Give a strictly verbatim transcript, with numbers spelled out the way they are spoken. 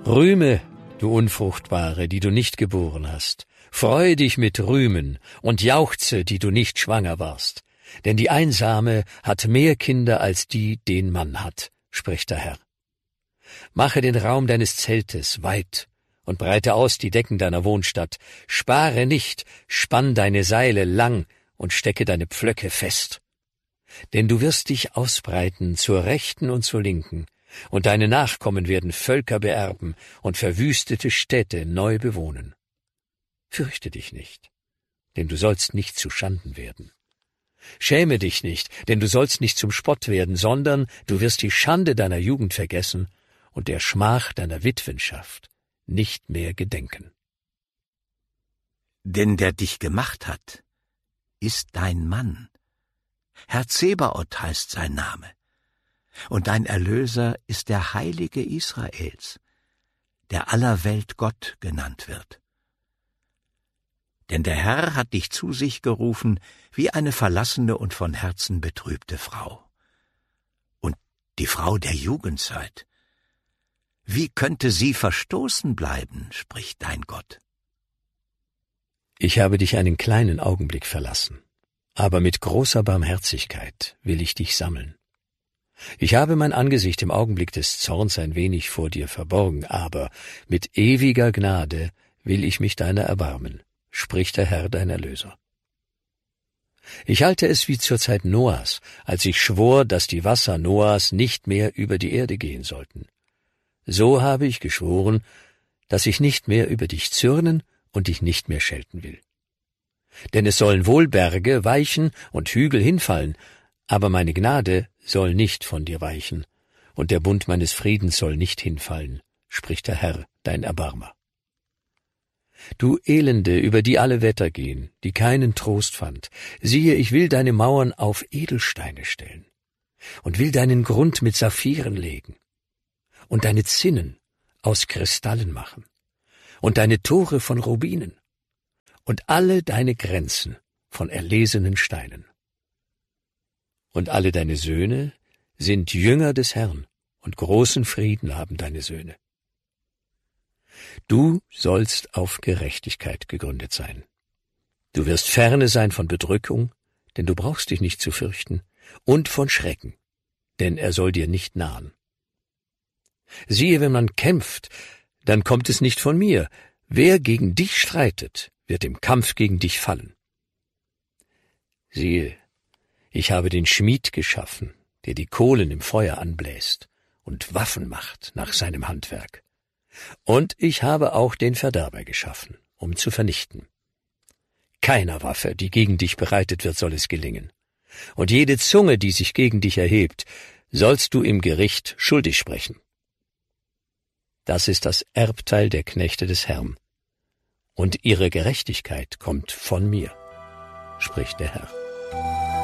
Rühme, du Unfruchtbare, die du nicht geboren hast. Freue dich mit Rühmen und jauchze, die du nicht schwanger warst. Denn die Einsame hat mehr Kinder als die, den Mann hat, spricht der Herr. Mache den Raum deines Zeltes weit und breite aus die Decken deiner Wohnstadt. Spare nicht, spann deine Seile lang und stecke deine Pflöcke fest. Denn du wirst dich ausbreiten zur Rechten und zur Linken, und deine Nachkommen werden Völker beerben und verwüstete Städte neu bewohnen. Fürchte dich nicht, denn du sollst nicht zu Schanden werden. Schäme dich nicht, denn du sollst nicht zum Spott werden, sondern du wirst die Schande deiner Jugend vergessen und der Schmach deiner Witwenschaft nicht mehr gedenken. Denn der dich gemacht hat, ist dein Mann. Herr Zebaoth heißt sein Name. Und dein Erlöser ist der Heilige Israels, der aller Welt Gott genannt wird. Denn der Herr hat dich zu sich gerufen wie eine verlassene und von Herzen betrübte Frau. Und die Frau der Jugendzeit, wie könnte sie verstoßen bleiben, spricht dein Gott. Ich habe dich einen kleinen Augenblick verlassen, aber mit großer Barmherzigkeit will ich dich sammeln. Ich habe mein Angesicht im Augenblick des Zorns ein wenig vor dir verborgen, aber mit ewiger Gnade will ich mich deiner erbarmen, spricht der Herr dein Erlöser. Ich halte es wie zur Zeit Noahs, als ich schwor, dass die Wasser Noahs nicht mehr über die Erde gehen sollten. So habe ich geschworen, dass ich nicht mehr über dich zürnen und dich nicht mehr schelten will. Denn es sollen wohl Berge weichen und Hügel hinfallen, aber meine Gnade soll nicht von dir weichen, und der Bund meines Friedens soll nicht hinfallen, spricht der Herr, dein Erbarmer. Du Elende, über die alle Wetter gehen, die keinen Trost fand, siehe, ich will deine Mauern auf Edelsteine stellen und will deinen Grund mit Saphiren legen und deine Zinnen aus Kristallen machen und deine Tore von Rubinen und alle deine Grenzen von erlesenen Steinen. Und alle deine Söhne sind Jünger des Herrn, und großen Frieden haben deine Söhne. Du sollst auf Gerechtigkeit gegründet sein. Du wirst ferne sein von Bedrückung, denn du brauchst dich nicht zu fürchten, und von Schrecken, denn er soll dir nicht nahen. Siehe, wenn man kämpft, dann kommt es nicht von mir. Wer gegen dich streitet, wird im Kampf gegen dich fallen. Siehe, ich habe den Schmied geschaffen, der die Kohlen im Feuer anbläst und Waffen macht nach seinem Handwerk. Und ich habe auch den Verderber geschaffen, um zu vernichten. Keiner Waffe, die gegen dich bereitet wird, soll es gelingen. Und jede Zunge, die sich gegen dich erhebt, sollst du im Gericht schuldig sprechen. Das ist das Erbteil der Knechte des Herrn. Und ihre Gerechtigkeit kommt von mir, spricht der Herr.